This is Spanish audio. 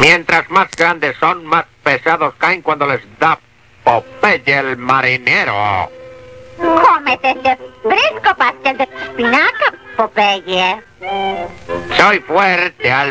Mientras más grandes son, más pesados caen cuando les da Popeye el marinero. Cómete este fresco pastel de espinaca, Popeye. Soy fuerte al